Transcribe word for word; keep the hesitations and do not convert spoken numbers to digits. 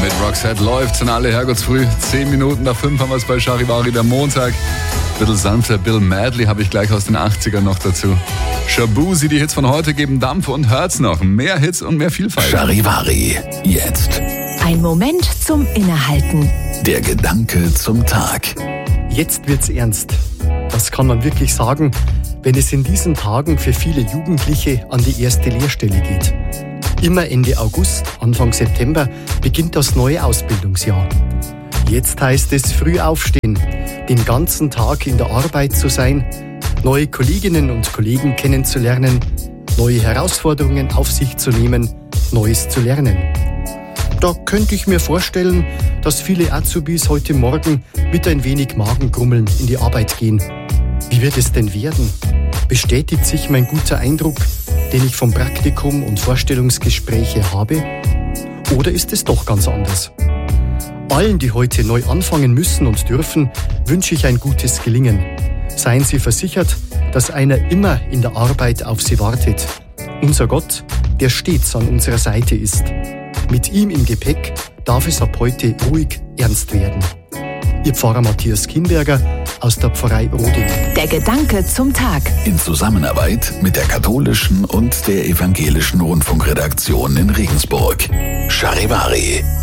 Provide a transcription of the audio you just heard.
Mit Roxette läuft's in alle Herrgottsfrüh. Zehn Minuten nach fünf haben wir es bei Charivari, der Montag. Bisschen sanfter Bill Medley habe ich gleich aus den achtzigern noch dazu. Shabuzi, die Hits von heute geben Dampf und hört's noch. Mehr Hits und mehr Vielfalt. Charivari, jetzt. Ein Moment zum Innehalten. Der Gedanke zum Tag. Jetzt wird's ernst. Das kann man wirklich sagen, wenn es in diesen Tagen für viele Jugendliche an die erste Lehrstelle geht. Immer Ende August, Anfang September beginnt das neue Ausbildungsjahr. Jetzt heißt es früh aufstehen, den ganzen Tag in der Arbeit zu sein, neue Kolleginnen und Kollegen kennenzulernen, neue Herausforderungen auf sich zu nehmen, Neues zu lernen. Da könnte ich mir vorstellen, dass viele Azubis heute Morgen mit ein wenig Magengrummeln in die Arbeit gehen. Wie wird es denn werden? Bestätigt sich mein guter Eindruck, den ich vom Praktikum und Vorstellungsgespräche habe? Oder ist es doch ganz anders? Allen, die heute neu anfangen müssen und dürfen, wünsche ich ein gutes Gelingen. Seien Sie versichert, dass einer immer in der Arbeit auf Sie wartet. Unser Gott, der stets an unserer Seite ist. Mit ihm im Gepäck darf es ab heute ruhig ernst werden. Ihr Pfarrer Matthias Kinberger aus der Pfarrei Roding. Der Gedanke zum Tag. In Zusammenarbeit mit der katholischen und der evangelischen Rundfunkredaktion in Regensburg. Charivari.